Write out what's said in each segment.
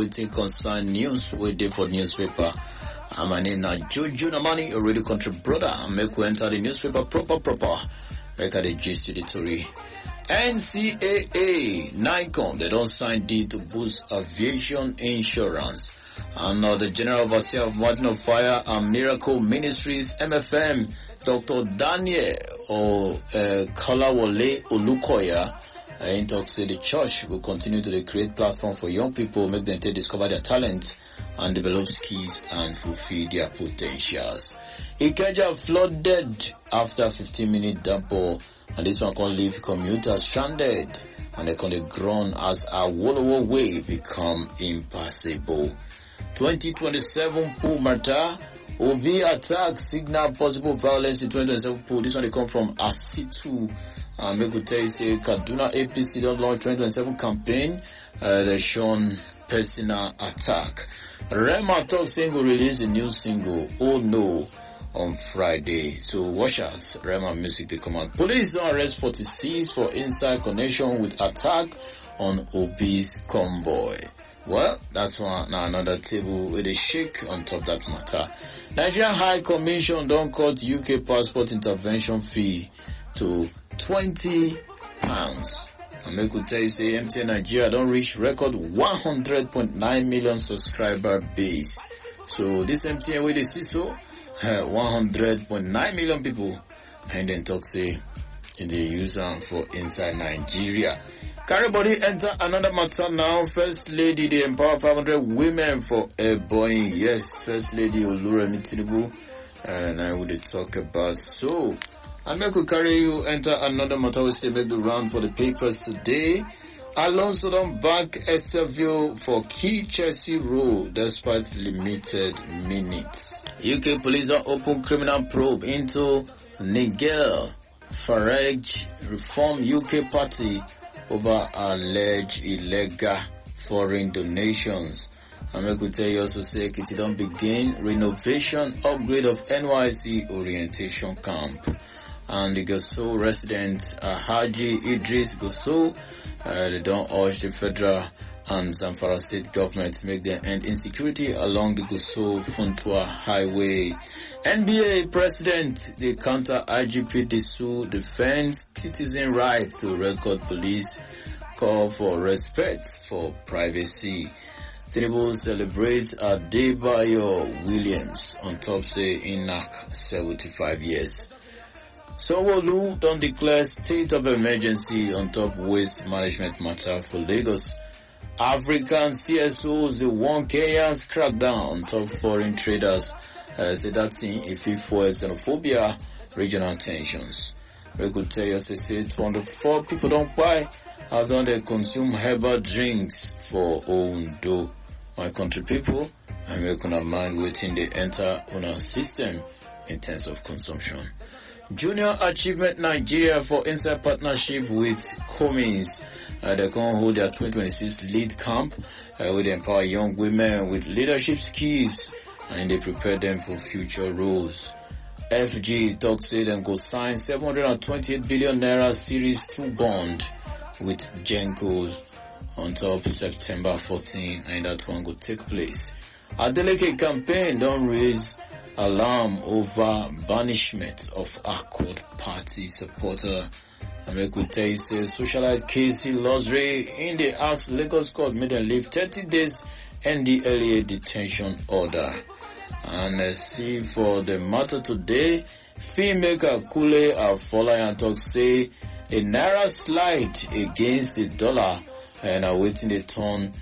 waiting concern news waiting for newspaper. My name na Jojo Namani, a radio country brother. I make we enter the newspaper proper. Make the gist to the story. NCAA, Nikon, they don't sign deal to boost aviation insurance. And the General Overseer of Mountain of Fire and Miracle Ministries, MFM, Dr. Daniel Kolawole Olukoya, in talk say the church will continue to create platform for young people, make them discover their talents and develop skills and fulfill their potentials. Ikeja flooded after 15-minute downpour, and this one can leave commuters stranded, and they can groan as a Wolowo way become impassable. 2027 pool matter. Obi attack signal possible violence in 2027 pool. This one they come from Asitu. Make we tell you say Kaduna APC don't launch 2027 campaign. They shown personal attack. Rema talk saying will release a new single, Oh No, on Friday. So watch out. Rema Music they come out. Police don't arrest 46 for inside connection with attack on Obi's convoy. Well, that's one now another table with a shake on top that matter. Nigerian High Commission don't cut UK passport intervention fee to £20. And make we tell you say MTN Nigeria don't reach record 100.9 million subscriber base. So this MTN way they see so 100.9 million people and then talk say in the user for inside Nigeria. Carrybody enter another matter now. First Lady, they empower 500 women for a Boeing. Yes, First Lady Oluremi Tinubu. And I would talk about so. And make we carry you enter another matter. We say make the round for the papers today. Alonso don't back Estevio for key Chelsea role despite limited minutes. UK police don't open criminal probe into Nigel Farage Reform UK Party over alleged illegal foreign donations. And we could tell you also say it don't begin renovation upgrade of NYC orientation camp. And the Gusau resident Haji Idris Gusau, they don't urge the federal and Zamfara state government to make their end insecurity along the Gusau Funtua highway. NBA president, the counter IGP Disu defends citizen right to record police, call for respect for privacy. Tinubu celebrate Adebayo Williams on top say Inak 75 years. Sanwo-Olu don't declare state of emergency on top waste management matter for Lagos. African CSOs, the one Kenyans crackdown on top foreign traders. Say that thing if it for xenophobia, regional tensions. We could tell you, say 204 people don't buy, have done they consume herbal drinks for Ondo. My country people, and we can mind waiting they enter on our system in terms of consumption. Junior Achievement Nigeria for inside partnership with Cummins. They can hold their 2026 lead camp with empower young women with leadership skills and they prepare them for future roles. FG talks say them go sign 728 billion naira series 2 bond with Gencos on top of September 14 and that one will take place. Adeleke campaign don't raise alarm over banishment of Accord Party supporter. And we could tell you say socialite Casey Losray in the Ask Lagos Court made them leave 30 days NDLEA detention order. And let's see for the matter today, filmmaker Kule Afolayan talk say a naira slide against the dollar and awaiting the turn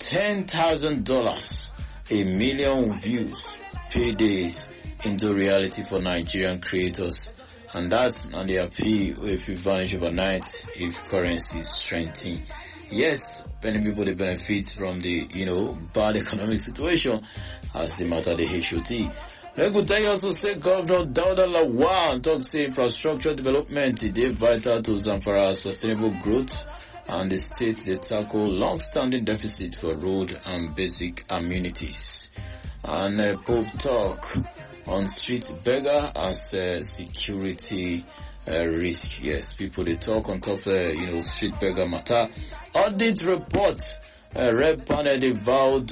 $10,000, a million views, paydays into reality for Nigerian creators. And that's on the appeal if you vanish overnight if currency is strengthening. Yes, many people they benefit from the, bad economic situation as the matter the HOT. I could tell you also say Governor Dauda Lawal talk say infrastructure development is vital to Zamfara's sustainable growth and the state they tackle long-standing deficit for road and basic amenities. And Pope talk on street beggar as security risk. Yes, people they talk on top street beggar matter. Audit report, Red Panel they vowed